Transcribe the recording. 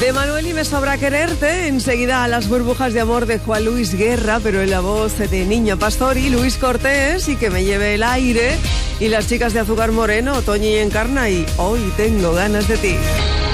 De Manuel y Me sobra quererte, enseguida a Las burbujas de amor de Juan Luis Guerra, pero en la voz de Niña Pastori, Luis Cortés y Que me lleve el aire, y las chicas de Azúcar Moreno, Toñi y Encarna y Hoy tengo ganas de ti.